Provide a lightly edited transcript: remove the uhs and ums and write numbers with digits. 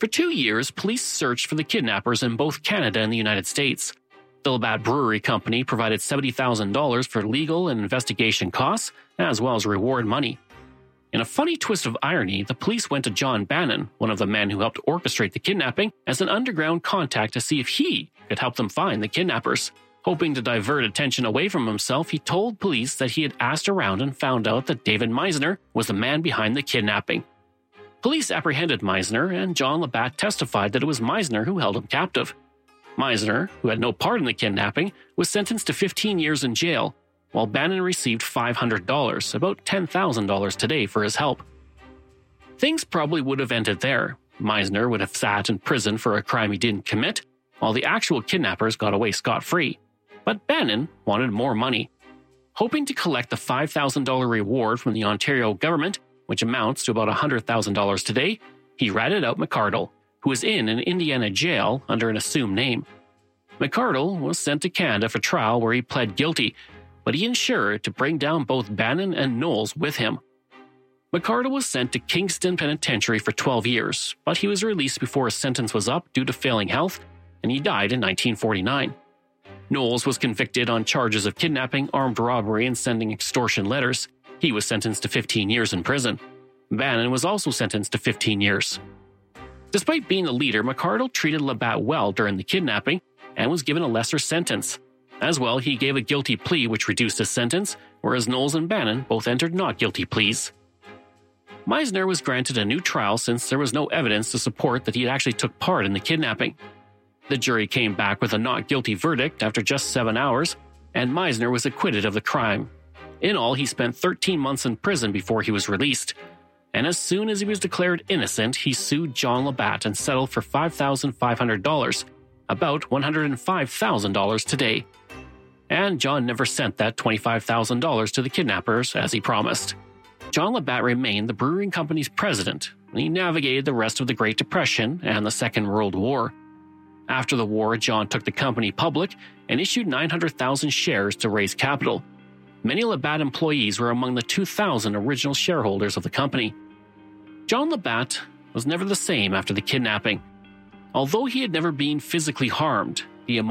For 2 years, police searched for the kidnappers in both Canada and the United States. The Labatt Brewery Company provided $70,000 for legal and investigation costs, as well as reward money. In a funny twist of irony, the police went to John Bannon, one of the men who helped orchestrate the kidnapping, as an underground contact to see if he could help them find the kidnappers. Hoping to divert attention away from himself, he told police that he had asked around and found out that David Meisner was the man behind the kidnapping. Police apprehended Meisner, and John Labatt testified that it was Meisner who held him captive. Meisner, who had no part in the kidnapping, was sentenced to 15 years in jail, while Bannon received $500, about $10,000 today, for his help. Things probably would have ended there. Meisner would have sat in prison for a crime he didn't commit, while the actual kidnappers got away scot-free. But Bannon wanted more money. Hoping to collect the $5,000 reward from the Ontario government, which amounts to about $100,000 today, he ratted out McArdle, who was in an Indiana jail under an assumed name. McArdle was sent to Canada for trial where he pled guilty, but he ensured to bring down both Bannon and Knowles with him. McArdle was sent to Kingston Penitentiary for 12 years, but he was released before his sentence was up due to failing health, and he died in 1949. Knowles was convicted on charges of kidnapping, armed robbery, and sending extortion letters. He was sentenced to 15 years in prison. Bannon was also sentenced to 15 years. Despite being the leader, McArdle treated Labatt well during the kidnapping and was given a lesser sentence. As well, he gave a guilty plea which reduced his sentence, whereas Knowles and Bannon both entered not guilty pleas. Meisner was granted a new trial since there was no evidence to support that he actually took part in the kidnapping. The jury came back with a not guilty verdict after just 7 hours, and Meisner was acquitted of the crime. In all, he spent 13 months in prison before he was released. And as soon as he was declared innocent, he sued John Labatt and settled for $5,500, about $105,000 today. And John never sent that $25,000 to the kidnappers as he promised. John Labatt remained the brewing company's president, and he navigated the rest of the Great Depression and the Second World War. After the war, John took the company public and issued 900,000 shares to raise capital. Many Labatt employees were among the 2,000 original shareholders of the company. John Labatt was never the same after the kidnapping. Although he had never been physically harmed, the